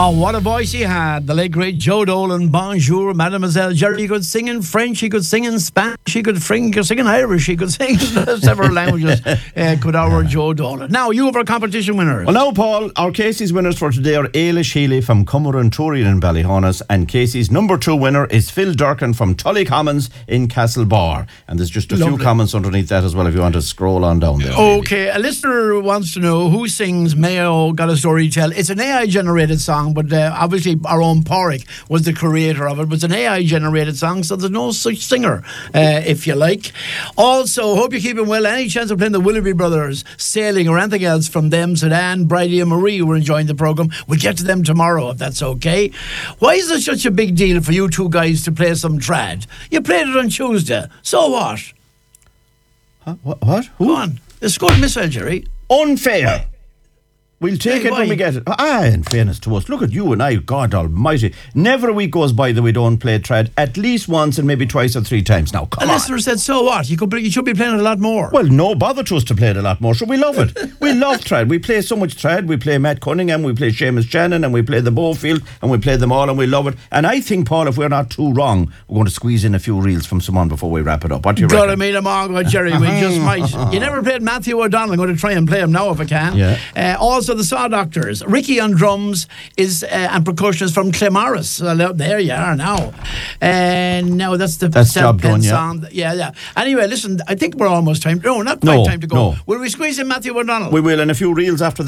Wow, what a voice he had. The late great Joe Dolan. Bonjour, Mademoiselle Jerry. He could sing in French, he could sing in Spanish, he could sing in Irish, he could sing in several languages. Could our Joe Dolan. Now, you have our competition winners. Well, now, Paul, our Casey's winners for today are Ailish Healy from Cummer Turian in Ballyhonus, and Casey's number 2 winner is Phil Durkin from Tully Commons in Castlebar. And there's just a few comments underneath that as well if you want to scroll on down there. Okay, a listener wants to know who sings Mayo Got a Story to Tell. It's an AI-generated song, but obviously our own Porrick was the creator of it. But it's an AI-generated song, so there's no such singer, if you like. Also, hope you're keeping well. Any chance of playing the Willoughby Brothers, Sailing, or anything else from them, Sudan, Bridie and Marie, who are enjoying the programme. We'll get to them tomorrow, if that's okay. Why is it such a big deal for you two guys to play some trad? You played it on Tuesday. So what? Huh? What? Who? Go on. It's good missile, Jerry. Unfair. We'll take it when we get it. In fairness to us, look at you and I, God almighty. Never a week goes by that we don't play trad at least once and maybe twice or 3 times. Now, come on. A listener said, so what? You should be playing it a lot more. Well, no bother to us to play it a lot more. So we love it. We love trad. We play so much trad. We play Matt Cunningham, we play Seamus Shannon, and we play the Bowfield, and we play them all, and we love it. And I think, Paul, if we're not too wrong, we're going to squeeze in a few reels from someone before we wrap it up. What do you reckon? Gotta meet him on, Jerry. We just might. You never played Matthew O'Donnell. I'm going to try and play him now if I can. Yeah. Also, the Saw Doctors. Ricky on drums is and percussion is from Clemaris. There you are now. And now that's job done, song. Yeah. Anyway, listen, I think we're almost time. No, not quite time to go. No. Will we squeeze in Matthew O'Donnell? We will, and a few reels after that.